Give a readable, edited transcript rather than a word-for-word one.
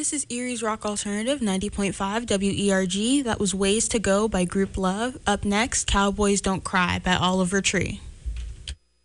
this is Erie's Rock Alternative 90.5 WERG. That was Ways to Go by Group Love. Up next, Cowboys Don't Cry by Oliver Tree.